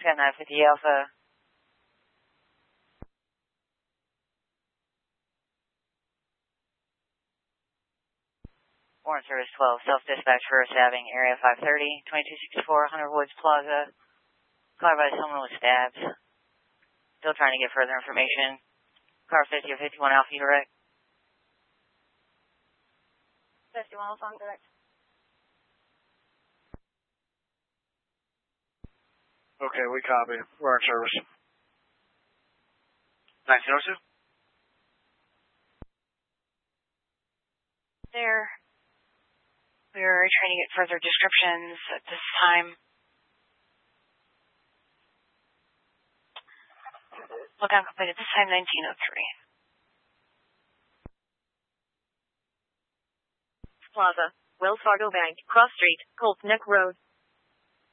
Got 950 Alpha. Warrant Service 12, self-dispatch first having area 530, 2264, 100 Woods Plaza. Car by someone with stabs. Still trying to get further information. Car 50 or 51 Alpha direct. 51 Alpha on direct. Okay, we copy. We're in service. 1902. There. We're trying to get further descriptions at this time. Lookout completed. This time 1903. Plaza, Wells Fargo Bank, Cross Street, Colts Neck Road.